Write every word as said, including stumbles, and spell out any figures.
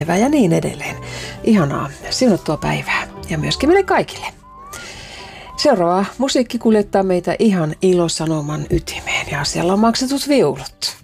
päivää ja niin edelleen. Ihanaa, siunattua päivää ja myöskin meille kaikille. Seuraava musiikki kuljettaa meitä ihan ilosanoman ytimeen ja siellä on maksetut viulut.